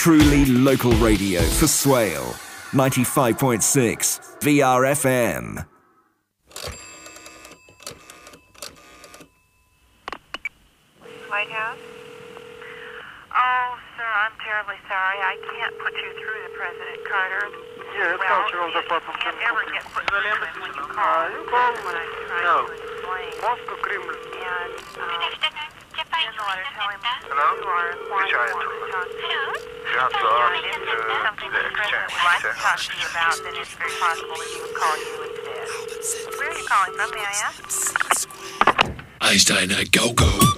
Truly local radio for Swale. 95.6 VRFM. White House? Oh, sir, I'm terribly sorry. I can't put you through to President Carter. Yes, cultural department. You can't ever get put through to him when you call. When I try to explain. Moscow, Kremlin. And, in the letter, tell him Hello? you are why you want to talk to him. Yes, And if it's something that the President would like to talk to you about, then it's very possible that he would call you instead. Where are you calling from, may I ask? Einstein, go, go.